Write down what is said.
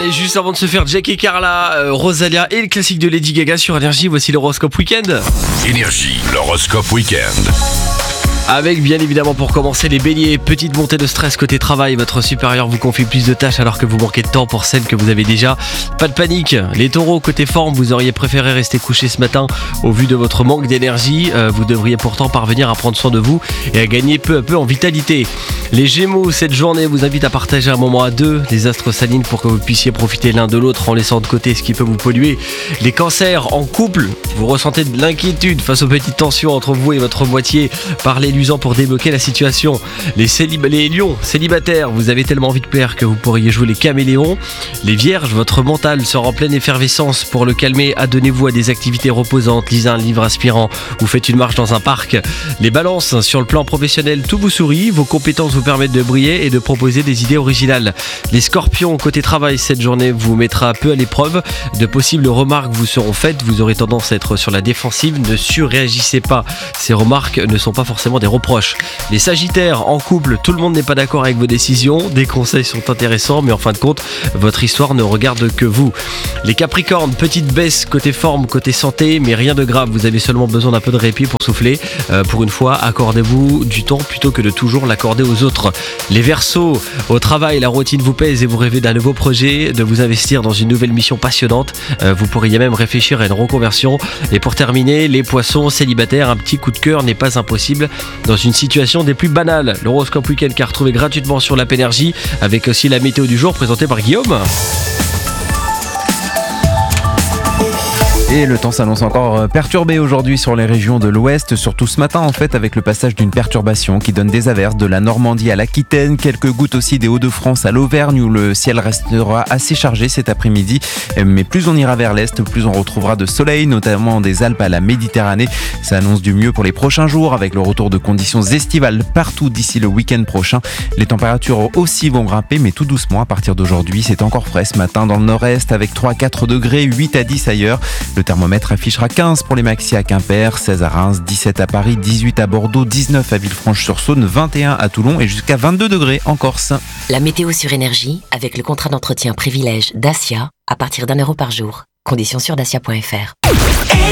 Allez, juste avant de se faire Jack et Carla, Rosalia et le classique de Lady Gaga sur Énergie, voici l'horoscope week-end. Énergie, l'horoscope week-end. Avec bien évidemment pour commencer les béliers, petite montée de stress côté travail, votre supérieur vous confie plus de tâches alors que vous manquez de temps pour celles que vous avez déjà. Pas de panique, les taureaux côté forme, vous auriez préféré rester couché ce matin au vu de votre manque d'énergie, vous devriez pourtant parvenir à prendre soin de vous et à gagner peu à peu en vitalité. Les gémeaux, cette journée vous invite à partager un moment à deux, les astres s'alignent pour que vous puissiez profiter l'un de l'autre en laissant de côté ce qui peut vous polluer. Les cancers, en couple, vous ressentez de l'inquiétude face aux petites tensions entre vous et votre moitié, parlez-lui-en pour débloquer la situation. Les lions, célibataires, vous avez tellement envie de plaire que vous pourriez jouer les caméléons. Les vierges, votre mental sera en pleine effervescence. Pour le calmer, adonnez-vous à des activités reposantes, lisez un livre inspirant ou faites une marche dans un parc. Les balances, sur le plan professionnel, tout vous sourit, vos compétences vous permettent de briller et de proposer des idées originales. Les scorpions, côté travail, cette journée vous mettra peu à l'épreuve. De possibles remarques vous seront faites, vous aurez tendance à être sur la défensive, ne surréagissez pas. Ces remarques ne sont pas forcément des reproches. Les sagittaires, en couple, tout le monde n'est pas d'accord avec vos décisions, des conseils sont intéressants mais en fin de compte, votre histoire ne regarde que vous. Les capricornes, petite baisse côté forme, côté santé, mais rien de grave, vous avez seulement besoin d'un peu de répit pour souffler. Pour une fois, accordez-vous du temps plutôt que de toujours l'accorder aux autres. Les verseaux, au travail, la routine vous pèse et vous rêvez d'un nouveau projet, de vous investir dans une nouvelle mission passionnante, vous pourriez même réfléchir à une reconversion. Et pour terminer, les poissons célibataires, un petit coup de cœur n'est pas impossible dans une situation des plus banales. L'horoscope week-end qu'a retrouvé gratuitement sur l'app Énergie, avec aussi la météo du jour présentée par Guillaume. Et le temps s'annonce encore perturbé aujourd'hui sur les régions de l'Ouest, surtout ce matin en fait avec le passage d'une perturbation qui donne des averses de la Normandie à l'Aquitaine, quelques gouttes aussi des Hauts-de-France à l'Auvergne où le ciel restera assez chargé cet après-midi. Mais plus on ira vers l'Est, plus on retrouvera de soleil, notamment des Alpes à la Méditerranée. Ça annonce du mieux pour les prochains jours avec le retour de conditions estivales partout d'ici le week-end prochain. Les températures aussi vont grimper mais tout doucement à partir d'aujourd'hui. C'est encore frais ce matin dans le nord-est avec 3-4 degrés, 8 à 10 ailleurs. Le thermomètre affichera 15 pour les maxi à Quimper, 16 à Reims, 17 à Paris, 18 à Bordeaux, 19 à Villefranche-sur-Saône, 21 à Toulon et jusqu'à 22 degrés en Corse. La météo sur Énergie avec le contrat d'entretien privilège Dacia à partir d'€1 par jour. Conditions sur dacia.fr.